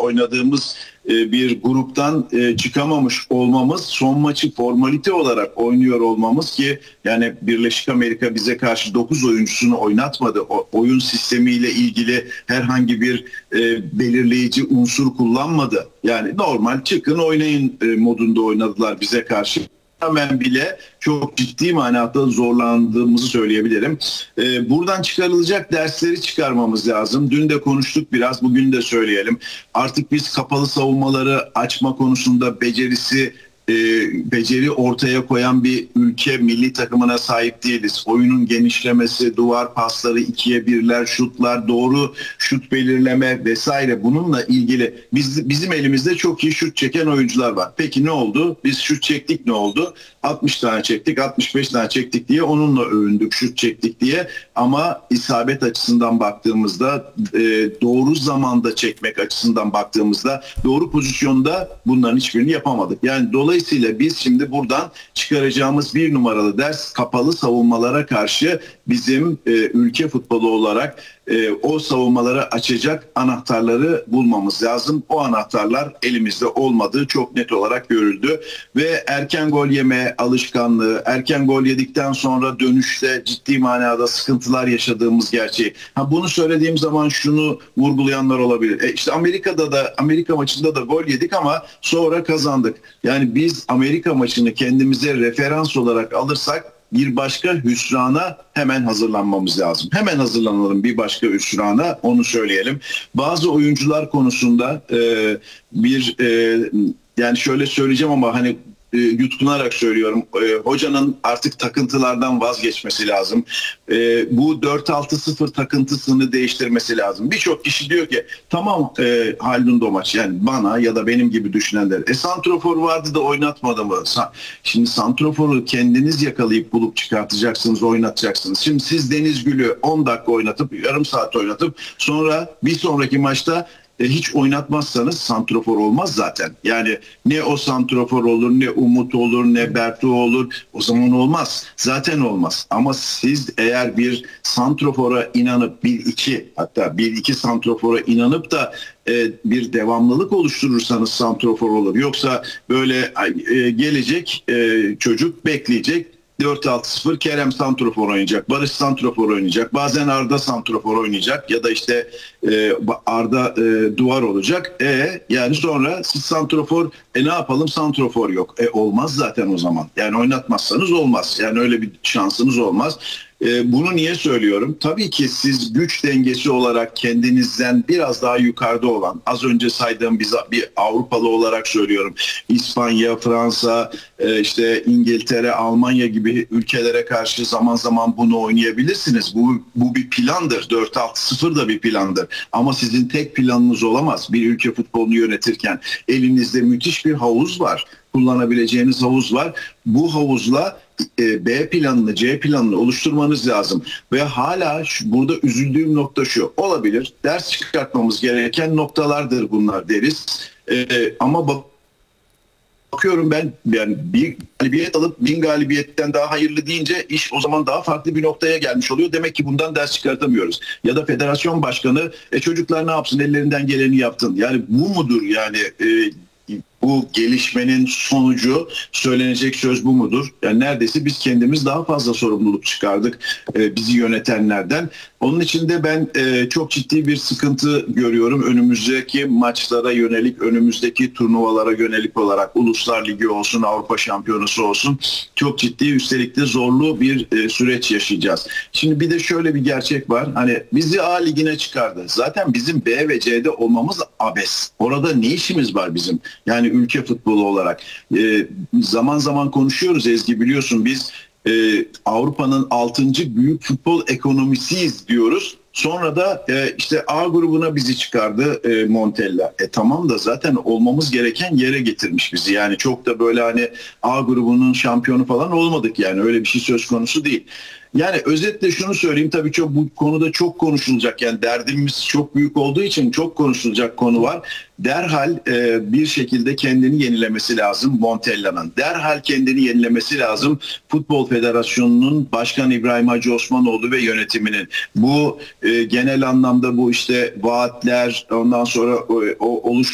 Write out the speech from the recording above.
oynadığımız bir gruptan çıkamamış olmamız, son maçı formalite olarak oynuyor olmamız ki yani Birleşik Amerika bize karşı 9 oyuncusunu oynatmadı. O, oyun sistemiyle ilgili herhangi bir belirleyici unsur kullanmadı. Yani normal çıkın oynayın modunda oynadılar bize karşı. Hemen bile çok ciddi manada zorlandığımızı söyleyebilirim. Buradan çıkarılacak dersleri çıkarmamız lazım. Dün de konuştuk biraz, bugün de söyleyelim. Artık biz kapalı savunmaları açma konusunda beceri ortaya koyan bir ülke, milli takımına sahip değiliz. Oyunun genişlemesi, duvar pasları, 2'ye 1'ler, şutlar, doğru şut belirleme vesaire, bununla ilgili bizim elimizde çok iyi şut çeken oyuncular var. Peki ne oldu? Biz şut çektik, ne oldu? 60 tane çektik, 65 tane çektik diye onunla övündük, şut çektik diye. Ama isabet açısından baktığımızda, doğru zamanda çekmek açısından baktığımızda, doğru pozisyonda bunların hiçbirini yapamadık. Yani dolayısıyla biz şimdi buradan çıkaracağımız bir numaralı ders, kapalı savunmalara karşı bizim ülke futbolu olarak o savunmaları açacak anahtarları bulmamız lazım. O anahtarlar elimizde olmadığı çok net olarak görüldü ve erken gol yeme alışkanlığı, erken gol yedikten sonra dönüşte ciddi manada sıkıntılar yaşadığımız gerçeği. Bunu söylediğim zaman şunu vurgulayanlar olabilir. İşte Amerika maçında da gol yedik ama sonra kazandık. Yani biz Amerika maçını kendimize referans olarak alırsak bir başka hüsrana hemen hazırlanmamız lazım. Hemen hazırlanalım bir başka hüsrana, onu söyleyelim. Bazı oyuncular konusunda yani şöyle söyleyeceğim ama hani yutkunarak söylüyorum. Hocanın artık takıntılardan vazgeçmesi lazım. Bu 4-6-0 takıntısını değiştirmesi lazım. Birçok kişi diyor ki tamam Haldun Domaç, yani bana ya da benim gibi düşünenler. Santrofor vardı da oynatmadı mı? Şimdi santroforu kendiniz yakalayıp bulup çıkartacaksınız, oynatacaksınız. Şimdi siz Deniz Gül'ü 10 dakika oynatıp, yarım saat oynatıp sonra bir sonraki maçta hiç oynatmazsanız santrofor olmaz zaten. Yani ne o santrofor olur, ne Umut olur, ne Bertu olur. O zaman olmaz. Zaten olmaz. Ama siz eğer bir santrofora inanıp hatta bir iki santrofora inanıp da bir devamlılık oluşturursanız santrofor olur. Yoksa böyle gelecek çocuk bekleyecek. 4-6-0 Kerem santrofor oynayacak, Barış santrofor oynayacak, bazen Arda santrofor oynayacak ya da işte Arda duvar olacak. Yani sonra siz santrofor ne yapalım, santrofor yok. Olmaz zaten o zaman. Yani oynatmazsanız olmaz. Yani öyle bir şansınız olmaz. Bunu niye söylüyorum? Tabii ki siz güç dengesi olarak kendinizden biraz daha yukarıda olan, az önce saydığım bir Avrupalı olarak söylüyorum, İspanya, Fransa, işte İngiltere, Almanya gibi ülkelere karşı zaman zaman bunu oynayabilirsiniz. Bu bir plandır. 4-6-0 da bir plandır. Ama sizin tek planınız olamaz. Bir ülke futbolunu yönetirken elinizde müthiş bir havuz var. Kullanabileceğiniz havuz var. Bu havuzla B planını, C planını oluşturmanız lazım. Ve hala burada üzüldüğüm nokta şu: olabilir, ders çıkartmamız gereken noktalardır bunlar deriz. Ama bakıyorum ben, yani bir galibiyet alıp 1000 galibiyetten daha hayırlı deyince iş o zaman daha farklı bir noktaya gelmiş oluyor. Demek ki bundan ders çıkartamıyoruz. Ya da federasyon başkanı çocuklar ne yapsın, ellerinden geleni yaptın. Yani bu mudur yani? Bu gelişmenin sonucu, söylenecek söz bu mudur? Yani neredeyse biz kendimiz daha fazla sorumluluk çıkardık bizi yönetenlerden. Onun için de ben çok ciddi bir sıkıntı görüyorum önümüzdeki maçlara yönelik, önümüzdeki turnuvalara yönelik olarak. Uluslar Ligi olsun, Avrupa Şampiyonası olsun, çok ciddi, üstelik de zorlu bir süreç yaşayacağız. Şimdi bir de şöyle bir gerçek var. Hani bizi A Ligi'ne çıkardı. Zaten bizim B ve C'de olmamız abes. Orada ne işimiz var bizim? Yani ülke futbolu olarak. Zaman zaman konuşuyoruz Ezgi, biliyorsun biz Avrupa'nın 6. büyük futbol ekonomisiyiz diyoruz. Sonra da işte A grubuna bizi çıkardı Montella. Tamam da zaten olmamız gereken yere getirmiş bizi. Yani çok da böyle hani A grubunun şampiyonu falan olmadık, yani öyle bir şey söz konusu değil. Yani özetle şunu söyleyeyim, tabii bu konuda çok konuşulacak, yani derdimiz çok büyük olduğu için çok konuşulacak konu var. Derhal bir şekilde kendini yenilemesi lazım Montella'nın. Derhal kendini yenilemesi lazım Futbol Federasyonu'nun Başkan İbrahim Hacı Osmanoğlu ve yönetiminin. Bu genel anlamda bu işte vaatler, ondan sonra o